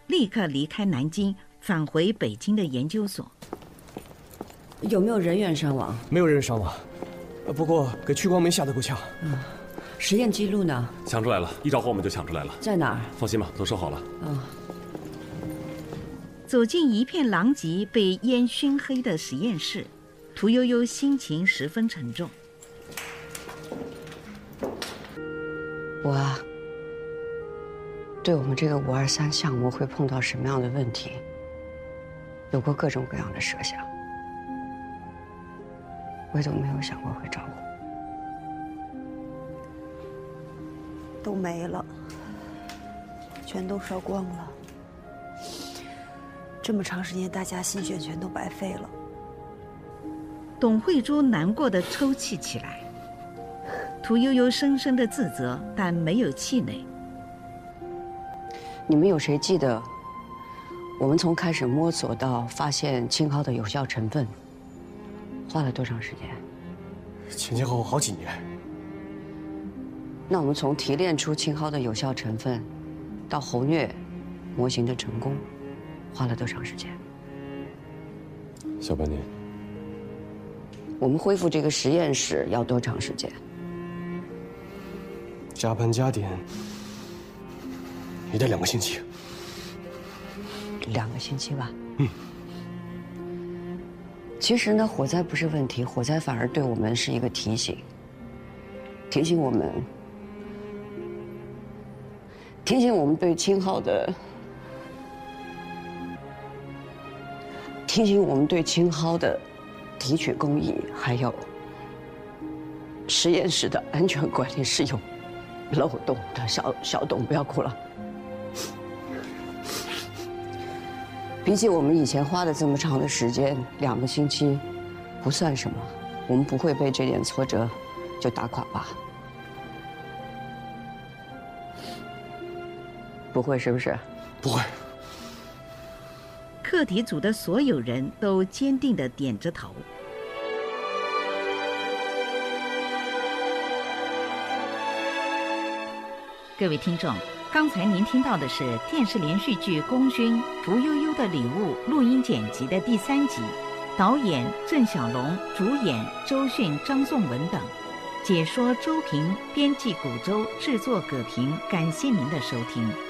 立刻离开南京，返回北京的研究所。 有没有人员伤亡？ 没有人伤亡，不过给屈光梅吓得够呛。 实验记录呢？ 抢出来了，一着火我们就抢出来了。 在哪儿？ 放心吧，都收好了。 走进一片狼藉、被烟熏黑的实验室，屠呦呦心情十分沉重。 我对我们这个523项目会碰到什么样的问题，有过各种各样的设想，唯独没有想过会着火。 都没了，全都烧光了。这么长时间，大家心血全都白费了。 董慧珠难过的抽泣起来。屠呦呦深深的自责，但没有气馁。 你们有谁记得，我们从开始摸索到发现青蒿的有效成分，花了多长时间？ 前后好几年。 那我们从提炼出青蒿的有效成分，到猴疟模型的成功，花了多长时间？ 小半年。 我们恢复这个实验室要多长时间？ 加班加点，也得2个星期。 2个星期吧。其实呢，火灾不是问题，火灾反而对我们是一个提醒，提醒我们对青蒿的，提醒我们对青蒿的提取工艺，还有实验室的安全管理是有漏洞的。小董，不要哭了。比起我们以前花的这么长的时间，2个星期不算什么，我们不会被这点挫折就打垮吧？不会，是不是？ 不会。 课题组的所有人都坚定地点着头。各位听众，刚才您听到的是电视连续剧《功勋》屠呦呦的礼物录音剪辑的第3集，导演郑晓龙，主演周迅、张颂文等，解说周平，编辑古周，制作葛平。感谢您的收听。